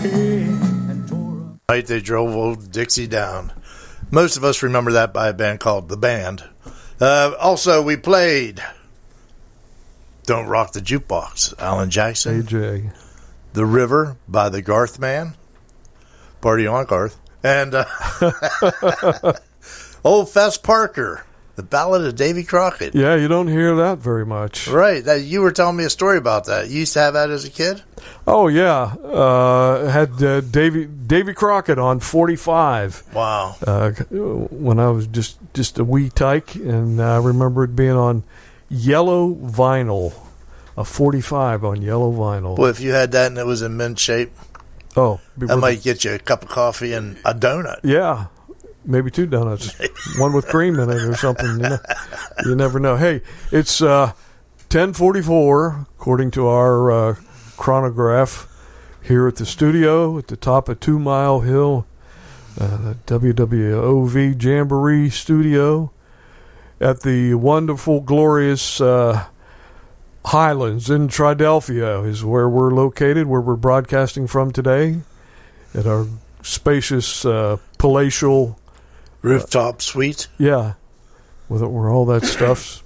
Right, they drove old Dixie down. Most of us remember that by a band called The Band. Also, we played Don't Rock the Jukebox, Alan Jackson. AJ. The River by the Garth Man. Party on, Garth. And Old Fess Parker, the Ballad of Davy Crockett. Yeah, you don't hear that very much. Right. You were telling me a story about that. You used to have that as a kid? Oh, yeah. Had Davy Crockett on 45. Wow. When I was just a wee tyke, and I remember it being on yellow vinyl, a 45 on yellow vinyl. Well, if you had that and it was in mint shape, that might get you a cup of coffee and a donut. Yeah. Maybe 2 donuts, one with cream in it or something. You never know. Hey, it's 10:44, according to our chronograph, here at the studio at the top of 2 Mile Hill, the WWOV Jamboree Studio at the wonderful, glorious Highlands in Triadelphia is where we're located, where we're broadcasting from today at our spacious, palatial rooftop suite. Yeah, where all that stuff's